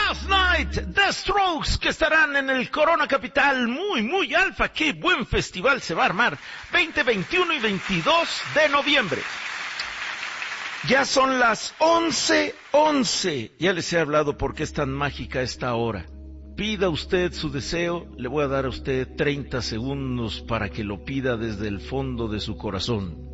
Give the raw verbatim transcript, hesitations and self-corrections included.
Last Night, The Strokes, que estarán en el Corona Capital, muy, muy alfa. Qué buen festival se va a armar, veinte, veintiuno y veintidós de noviembre. Ya son las once once. Ya les he hablado por qué es tan mágica esta hora. Pida usted su deseo, le voy a dar a usted treinta segundos para que lo pida desde el fondo de su corazón.